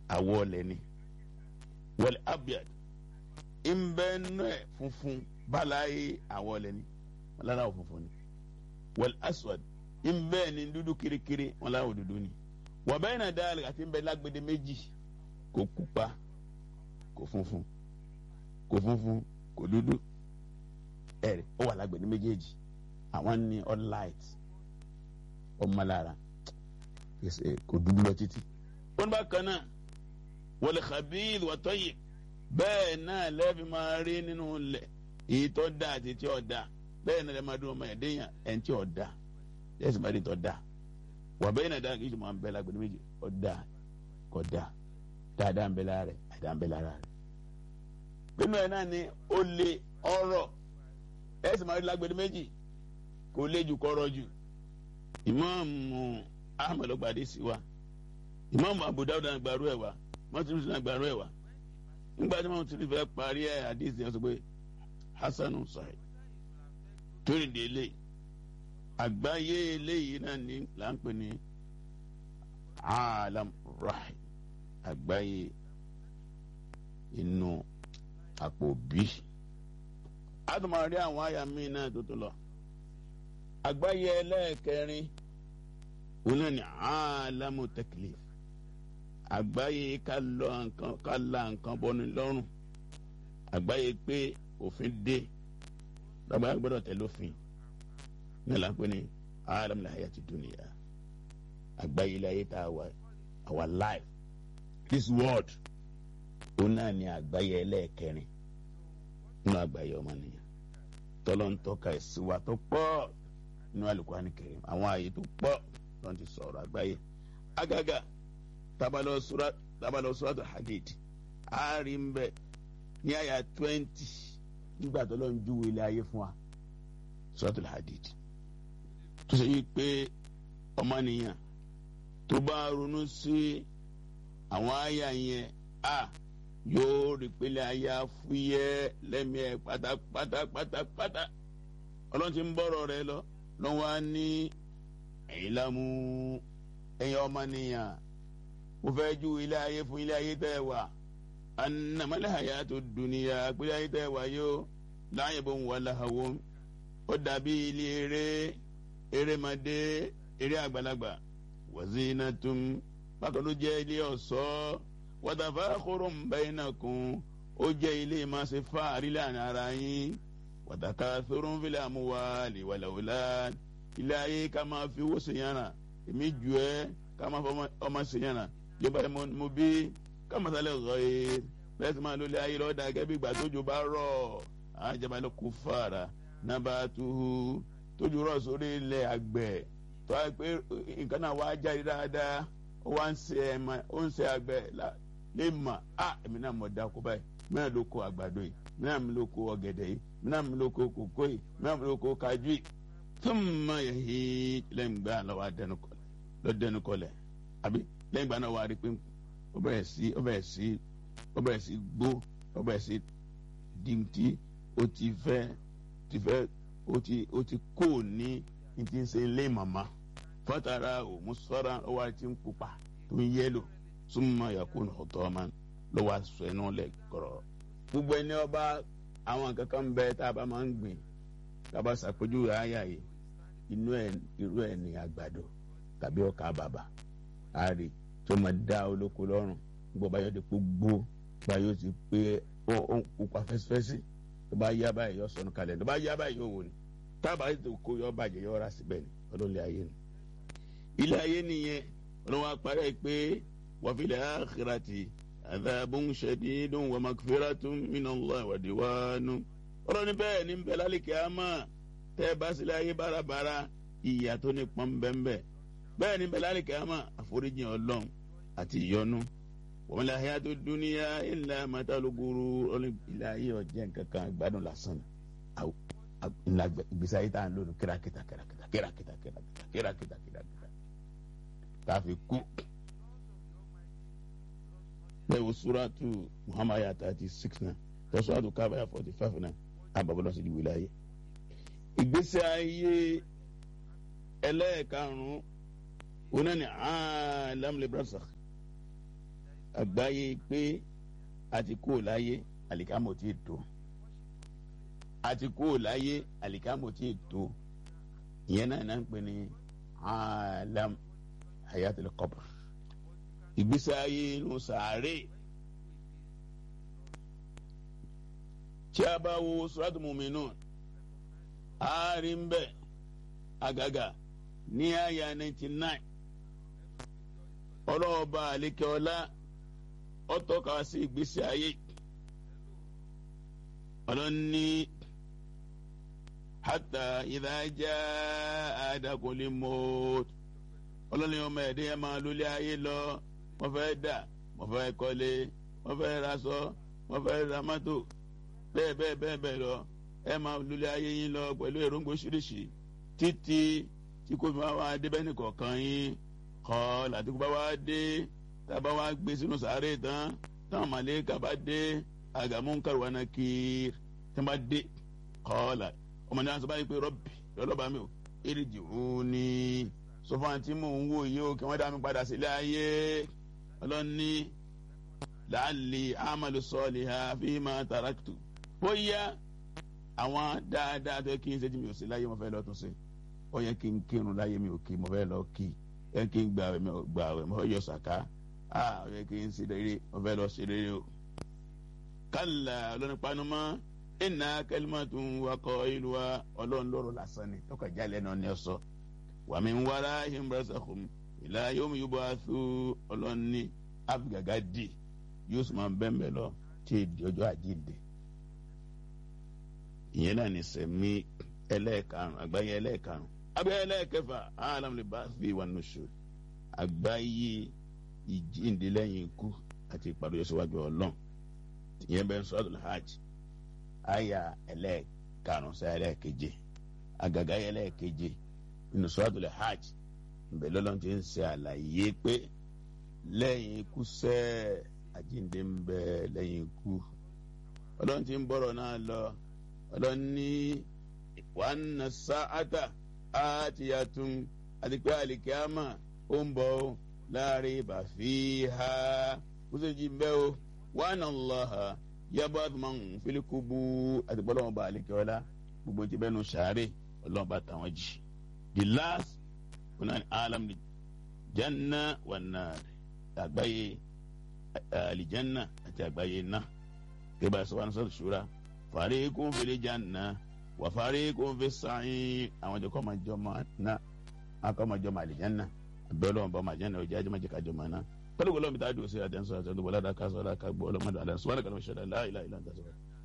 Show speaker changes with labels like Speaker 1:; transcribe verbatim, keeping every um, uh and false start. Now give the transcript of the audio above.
Speaker 1: àwọ̀ lẹ́ni wal abyad ìmbẹ́nu funfun balaye àwọ̀ lẹ́ni wọn lára funfun ni wal aswad ìmbẹ́ni dúdú kirikiri wọn lára dúdú ni wa bayna dalik àti ìmbẹ́ lágbèdè méjì kò pupa kò funfun kò funfun kò dúdú ẹ̀rẹ̀ ó wà lágbèdè méjèèjì àwọn ní all light ọmọlára kò dúdú lọ títí. wọn bá kan náà wal khabith wa tayyib bẹ́ẹ̀ náà lẹ́ẹ̀fì máa rí nínú lẹ̀ èyí tó dáa àti tí ò dáa bẹ́ẹ̀ náà lẹ́ẹ̀ máa dún ọmọ ẹ̀dẹ́yàn ẹni tí ò dáa lẹ́sìn máa rí tó dáa wà bẹ́ẹ̀ náà dáa kì í ṣe máa ń bẹ lágbèdè méjì ó dáa kò dáa dáadáa ń bẹ lára rẹ̀ àìdáa ń bẹ lára rẹ̀. nínú ẹ̀ náà ni ó lé ọ̀rọ̀ ẹ̀sìn máa rí lágbèdè méjì kò lé jù kọ́rọ̀ jù. ìmáàmù Ahmad ọgbàdé sí wa ìmáàmù Abu Dawud náà gbàrú ẹ̀ wá mọ́tìrì náà gbàrú ẹ̀ wá nígbà tí wọ́n ti fẹ́ parí ẹ̀ àdéhìí yẹn sọ pé hasanu sahih torí de eléyìí àgbáyé eléyìí náà ní là ń pè ní alam rahim àgbáyé inú àpò bí a tún máa rí àwọn àyà míì náà tó tó lọ àgbáyé ẹlẹ́ẹ̀kẹrin òun náà ní alamu taklif àgbáyé ká lọ nǹkan ká la nǹkan bọ́ni lọ́rùn àgbáyé pé òfin dé lágbáyé gbọ́dọ̀ tẹ̀lé òfin náà là ń pè ní alam lahayati dunya àgbáyé ilé ayé tá a wà our life this world òun náà ní àgbáyé ẹlẹ́ẹ̀kẹrin nínú àgbáyé ọmọnìyàn tọ́lọ́ ń tọ́ka ẹ̀sìn wa tó pọ̀ nínú Al-Qur'ani Karim àwọn ààyè tó pọ̀ lọ́n ti sọ̀rọ̀ àgbáyé agaga tabalọ surat tabalọ surat Hadid ari ń bẹ ní àyà twenty nígbà tó lọ ń júwe ilé ayé fún wa surat Hadid tó ṣe yí pé ọmọnìyàn tó bá ronú sí àwọn àyà yẹn a yóò rí pélé ayé fúyẹ́ lẹ́mìí ẹ̀ pátápátá pátápátá ọlọ́run ti ń bọ̀rọ̀ rẹ lọ lọ́wọ́ á ní ẹ̀yin lámú ẹ̀yin ọmọnìyàn mo fẹ́ ju ilé ayé fún ilé ayé tẹ́ ẹ wà annamal hayatud dunya pé ayé tẹ́ ẹ wà yóò la'ibun wa lahwun ó dàbí ilé eré erémadé eré àgbàlagbà wa zinatun bákan ló jẹ́ ilé ọ̀ṣọ́ wa tafakhurun bainakum ó jẹ́ ilé máa ṣe fáàrí láàrin ara yín wa takathurun fil amwali wal awlad ilé ayé ká máa fi owó ṣèyànà èmi jù ẹ́ ká máa fọ ọmọ ṣèyànà jọba ẹ mo bí kámasálẹ ọ̀rọ̀ bẹ́ẹ̀ sì máa lólé ayé lọ́dà gẹ́gẹ́ bí ìgbà tójú bá rọ̀ àjẹbá ló kú fara nabatuhu tójú rọ̀ sórí ilẹ̀ àgbẹ̀ tó wáyé pé nǹkan náà wàá jáde dáadáa ó wá ń ṣe ẹ̀mọ ó ń ṣe àgbẹ̀ lè mà á èmi náà mọ̀ dáko báyìí mi náà ló kó àgbàdo yìí mi náà mi ló kó ọ̀gẹ̀dẹ̀ yìí mi náà mi ló kó kòkó yìí mi náà mi ló kó kájú yìí thumma yahij lẹ́yìn gbà lọ́wọ́ adẹnukọlẹ̀ lọ́dẹnukọlẹ̀ àbí lẹ́yìn ìgbà náà wà á rí pé ó bẹ̀rẹ̀ sí ó bẹ̀rẹ̀ sí ó bẹ̀rẹ̀ sí gbó ó bẹ̀rẹ̀ sí dìmtì ó ti fẹ́ ti fẹ́ ó ti ó ti kó ní ní ti ń ṣe ilé màmá fatara òun sọ́ra ó wá ti ń pupa tó ń yẹ́lò súnmọ́ yakun hutaman ló wá sọ ẹ̀ náà lẹ̀ kọ̀rọ̀. gbogbo ẹni ọba àwọn kankan bẹ tá a bá máa ń gbìn tá a bá ṣàpèjúwe àyà yìí inú ẹ̀ irú ẹ̀ ní àgbàdo tàbí ọkà bàbà àárẹ̀ tó máa dá olóko lọ́rùn gbọ́ báyọ̀ dé kó gbó báyọ̀ ti pé ó ń pupa fẹ́sifẹ́sì tó bá yá báyìí yọ sọnù kalẹ̀ tó bá yá báyìí yóò wò ni tábà tó kó yọ bàjẹ́ yọ ra síbẹ̀ ni ọlọ́lẹ̀ ayé ni. ilé ayé nìyẹn ọlọ́wọ́ apárẹ́ pé wa fil akhirati adhabun shadidun wa maghfiratun minallahi wa ridwanun ọlọ́ni bẹ́ẹ̀ ni bẹ́ẹ̀ lálẹ́ kíámà tẹ́ ẹ bá sílẹ̀ ayé bárabàrà ìyà tó ní pọ́n bẹ́ẹ̀ bẹ́ẹ̀ ni bẹ́ẹ̀ lálẹ́ kíámà àforíjì ọlọ́run àti ìyọ́nú wa mal hayatud dunya illa mata'ul ghurur ilé ayé ọ̀jẹ̀ nǹkan kan gbádùn lásán ìgbésí ayé tá à ń lò ní kírakítà kírakítà kírakítà kírakítà kírakítà kírakítà káfí kú. bẹ́ẹ̀ wo suratu Muhammad ayat thirty six náà tó suratu Kahf ayat forty five náà àbàbọ̀lọ́ sí ìwé láyé. ìgbésí ayé ẹlẹ́ẹ̀karùn-ún onáni alam le barzakh àgbáyé pé àti kú láyé àlìkámọ̀ tí ì tó àti kú láyé àlìkámọ̀ tí ì tó ìyẹn náà náà ń pè ní alam hayatul qabr ìgbésí ayé inú sàárè. tí a bá wo suratul mu'minun a rí ń bẹ àgàgà ní àyà ninety nine ọlọ́ọ̀ba àlékèọlá ó tọ́ka sí ìgbésí ayé ọlọ́ni hatta idha jaa ahadakumul maut ọlọ́ni ọmọ ẹ̀dẹ́ ẹ̀ máa lólé ayé lọ wọ́n fẹ́ dà wọ́n fẹ́ kọ́lé wọ́n fẹ́ raṣọ wọ́n fẹ́ ra mọ́tò bẹ́ẹ̀ bẹ́ẹ̀ bẹ́ẹ̀ bẹ́ẹ̀ lọ ẹ máa lólé ayé yín lọ pẹ̀lú èròǹgbò ṣíríṣì títí tí kò fi máa wá dé bẹ́ẹ̀ nìkọ̀ọ̀kan yín kọ́ láti kó bá wá dé tábà wá gbé sínú sàárè tán táwọn màlẹ́kà bá dé Munkar wa Nakir tí wọ́n bá dé kọ́ là ọmọ náà sọ báyìí pé rọ́bì lọ́lọ́ba mi ò irji'uni sọfún àti mò ń wò yìí ó kí wọ́n dá mi padà sílé ayé ọlọ́ni la'alli a'malu salihan fima taraktu bóyá àwọn dáadáa tó kí n ṣe tí mi ò sí láyé mo fẹ́ lọ tún ṣe ó yẹ kí n kírun láyé mi ò kí mo fẹ́ lọ kí yẹ kí n gbààwẹ̀ mi ò gbààwẹ̀ mo fẹ́ yọ sàká ó yẹ kí n ṣe rere mo fẹ́ lọ ṣe rere o. kálá ọlọ́ni panumọ́ inna kalimatun wa qailuha ọlọ́run lọ́rọ̀ lásán ni tọ́ka jálẹ̀ náà ni ọ sọ wa min wara'ihim barzakhun ila yawmi yub'athu ọlọ́ni abgaga di yóò sì máa bẹ́ẹ̀ bẹ́ẹ̀ lọ tí èdè ọjọ́ àjíǹde. ìyẹn náà ní sẹ̀mí ẹlẹ́ẹ̀karùn àgbáyé ẹlẹ́ẹ̀karùn àgbáyé ẹlẹ́ẹ̀kẹfà alamul ba'thi wan nushur àgbáyé ìjíǹde lẹ́yìn ikú àti ìpàdé síwájú Ọlọ́run ìyẹn bẹ́ẹ̀ suratul hajj àyà ẹlẹ́ẹ̀karùn sí ẹlẹ́ẹ̀keje àgàgà ẹlẹ́ẹ̀keje nínú suratul hajj ìbẹ̀ lọ́lọ́run ti ń ṣe àlàyé pé lẹ́yìn ikú sẹ́ àjíǹde ń bẹ lẹ́yìn ikú Ọlọ́run ti ń bọ̀rọ̀ náà lọ Ọlọ́run ní wa anna sa'ata atiyatun àti pé àlìkíámà ó ń bọ̀ la rayba fiha ó sì jí bẹ́ o wa anna Allaha yab'athu man fil qubur àti pé Ọlọ́run bá àlìkíọ́lá gbogbo ti bẹ́nu sàárè Ọlọ́run bá tàwọn jì. The last one alam ni janna wan nar àgbáyé àlìjánná àti àgbáyé náà kí bá a sọ wọn sọ ṣúra fariqun fil janna wa fariqun fis sa'ir àwọn jẹ́ kọ́ máa jọ máa ná akọ́ máa jọ máa àlìjánná abẹ́ọ́lọ́ wọn bá máa jẹ́nà ọjà ajé máa jẹ́ ká jọ máa ná pẹ̀lú gbọ́dọ̀ mi tá a dùn sí àdéhùn sọ̀rọ̀ àti ọdún bọ́lá dáká sọ̀rọ̀ àká gbọ́ ọlọ́mọdé àdéhùn sọ̀rọ̀ àkàlọ́ ìṣẹ̀lẹ̀ láìláìláńtà sọ̀rọ̀.